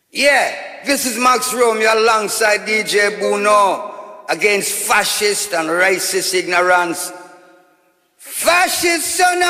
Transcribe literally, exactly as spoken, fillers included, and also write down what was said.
Yeah, this is Max Romeo alongside D J Buno against fascist and racist ignorance. Fascist son